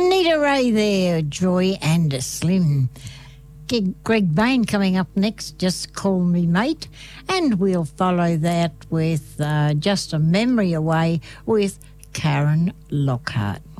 Anita Ray there, Joy and Slim. Greg Bain coming up next, Just Call Me Mate, and we'll follow that with Just a Memory Away with Karen Lockhart.